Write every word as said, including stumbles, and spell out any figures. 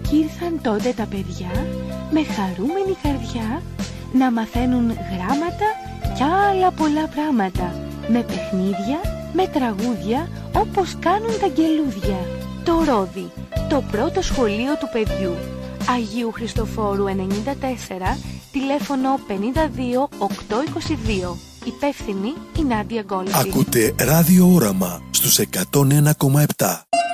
Κι ήρθαν τότε τα παιδιά με χαρούμενη καρδιά να μαθαίνουν γράμματα κι άλλα πολλά πράγματα, με παιχνίδια, με τραγούδια, όπως κάνουν τα αγγελούδια. Το Ρόδι, το πρώτο σχολείο του παιδιού. Αγίου Χριστοφόρου ενενήντα τέσσερα, τηλέφωνο πενήντα δύο οκτακόσια είκοσι δύο. Υπεύθυνη η Νάντια Γκόλφη. Ακούτε Ράδιο Όραμα στους εκατόν ένα κόμμα επτά.